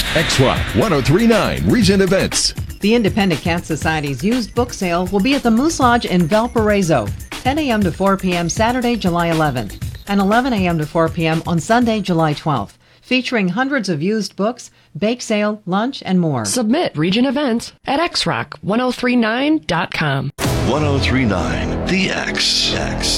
X-Rock 1039 Regent Events. The Independent Cat Society's used book sale will be at the Moose Lodge in Valparaiso, 10 a.m. to 4 p.m. Saturday, July 11th, and 11 a.m. to 4 p.m. on Sunday, July 12th, featuring hundreds of used books, bake sale, lunch, and more. Submit Regent Events at xrock1039.com. 1039 The X.